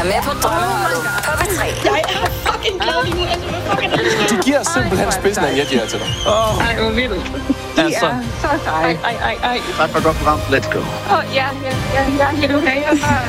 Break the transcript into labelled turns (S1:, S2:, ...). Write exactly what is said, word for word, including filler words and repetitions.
S1: er med på Drømmeholdet på P tre.
S2: Jeg er fucking glad lige nu. Altså, hvad fucking er det?
S3: De giver simpelthen spidsen af en jetjager til dig.
S2: Åh, oh. Ej, hvor vildt. De
S3: altså.
S2: er så seje. Ej, ej, ej, ej.
S4: Tak for et godt program. Let's go.
S2: Åh, oh, ja, ja, ja, ja. Vil du have, jeg har...